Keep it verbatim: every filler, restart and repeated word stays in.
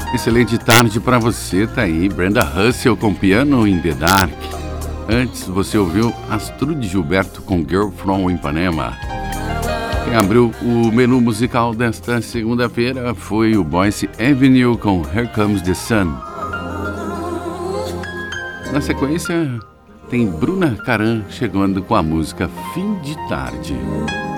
Excelente tarde para você, tá aí, Brenda Russell com Piano in the Dark. Antes você ouviu Astrud Gilberto com Girl from Ipanema. Quem abriu o menu musical desta segunda-feira foi o Boyce Avenue com Here Comes the Sun. Na sequência tem Bruna Caran chegando com a música Fim de Tarde.